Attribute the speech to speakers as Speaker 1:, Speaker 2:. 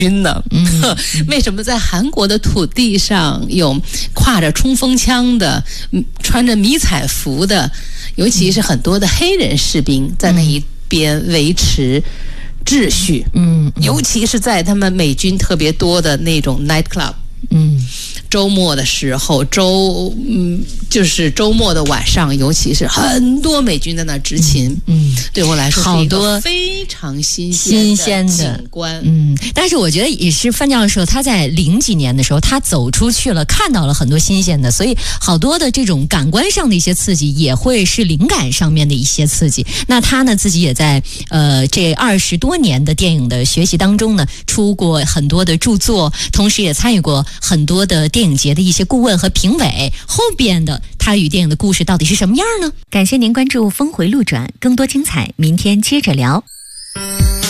Speaker 1: 军呢？为什么在韩国的土地上有挎着冲锋枪的、穿着迷彩服的，尤其是很多的黑人士兵在那一边维持秩序？尤其是在他们美军特别多的那种 night club。周末的时候，就是周末的晚上，尤其是很多美军在那执勤。对我来说是一个非常新鲜的景观。
Speaker 2: 但是我觉得也是范教授他在00几年的时候，他走出去了，看到了很多新鲜的，所以好多的这种感官上的一些刺激，也会是灵感上面的一些刺激。那他呢自己也在这20多年的电影的学习当中呢，出过很多的著作，同时也参与过很多的电影节的一些顾问和评委。后边的他与电影的故事到底是什么样呢？感谢您关注峰回路转，更多精彩明天接着聊。